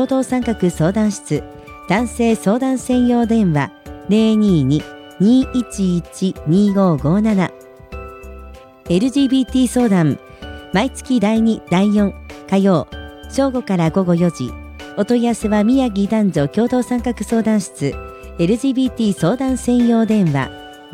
共同参画相談室男性相談専用電話 022-211-2557 LGBT 相談毎月第2、第4火曜正午から午後4時。お問い合わせは宮城男女共同参画相談室 LGBT 相談専用電話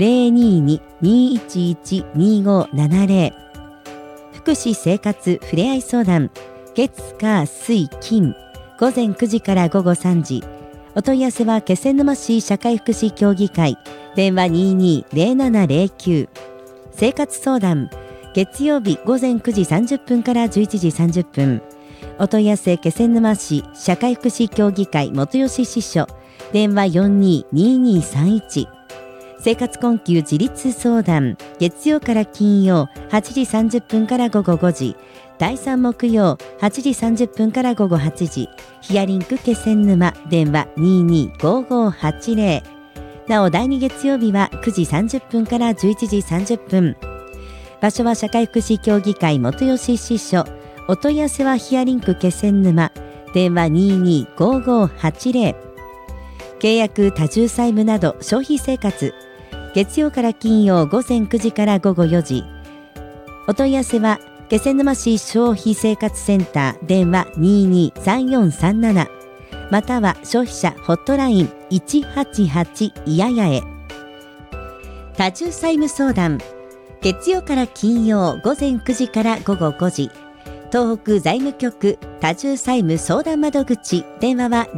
022-211-2570 福祉生活ふれあい相談月火水金午前9時から午後3時。お問い合わせは気仙沼市社会福祉協議会電話 22-0709 生活相談月曜日午前9時30分から11時30分。お問い合わせ気仙沼市社会福祉協議会元吉支所電話 42-2231 生活困窮自立相談月曜から金曜8時30分から午後5時。第3木曜8時30分から午後8時。ヒアリンク気仙沼電話 225580。 なお第2月曜日は9時30分から11時30分。場所は社会福祉協議会元吉支所。お問い合わせはヒアリンク気仙沼電話 225580。 契約多重債務など消費生活月曜から金曜午前9時から午後4時。お問い合わせは気仙沼市消費生活センター電話 223437 または消費者ホットライン188いややへ。多重債務相談月曜から金曜午前9時から午後5時。東北財務局多重債務相談窓口電話は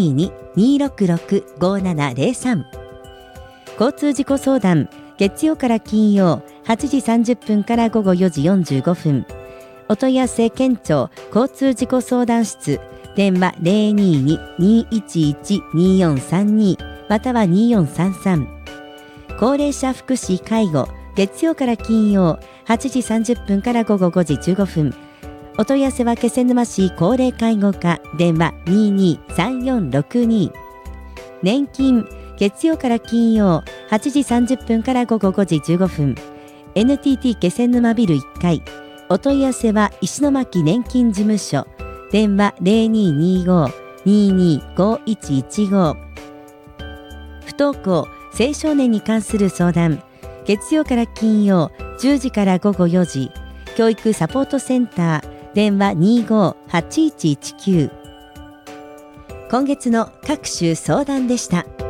022-266-5703。交通事故相談月曜から金曜8時30分から午後4時45分。お問い合わせ県庁交通事故相談室電話 022-211-2432 または2433。高齢者福祉介護月曜から金曜8時30分から午後5時15分。お問い合わせは気仙沼市高齢介護課電話 223462。年金月曜から金曜8時30分から午後5時15分。 NTT 気仙沼ビル1階。お問い合わせは石巻年金事務所電話 0225-225115。 不登校青少年に関する相談月曜から金曜10時から午後4時。教育サポートセンター電話 25-8119。 今月の各種相談でした。